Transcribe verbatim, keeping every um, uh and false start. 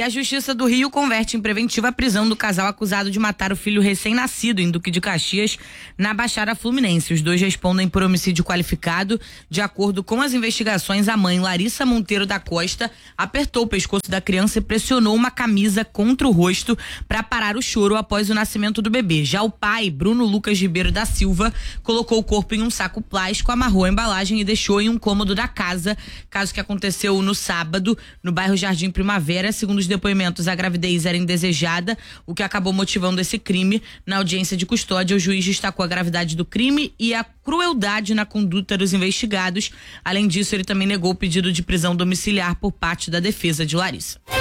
a Justiça do Rio converte em preventiva a prisão do casal acusado de matar o filho recém-nascido em Duque de Caxias, na Baixada Fluminense. Os dois respondem por homicídio qualificado. De acordo com as investigações, a mãe, Larissa Monteiro da Costa, apertou o pescoço da criança e pressionou uma camisa contra o rosto para parar o choro após o nascimento do bebê. Já o pai, Bruno Lucas Ribeiro da Silva, colocou o corpo em um saco plástico, amarrou a embalagem e deixou em um cômodo da casa. Caso que aconteceu no sábado, no bairro Jardim Primavera. Segundo os depoimentos, a gravidez era indesejada, o que acabou motivando esse crime. Na audiência de custódia, o juiz destacou a gravidade do crime e a crueldade na conduta dos investigados. Além disso, ele também negou o pedido de prisão domiciliar por parte da defesa de Larissa.